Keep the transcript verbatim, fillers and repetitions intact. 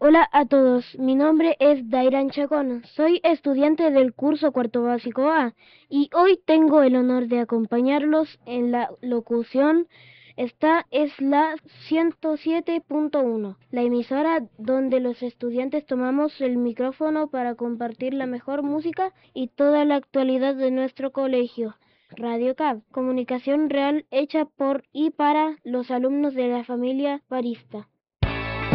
Hola a todos, mi nombre es Dairan Chacón, soy estudiante del curso cuarto básico A y hoy tengo el honor de acompañarlos en la locución. Esta es la ciento siete punto uno, la emisora donde los estudiantes tomamos el micrófono para compartir la mejor música y toda la actualidad de nuestro colegio. Radio C A B, comunicación real hecha por y para los alumnos de la familia Barista.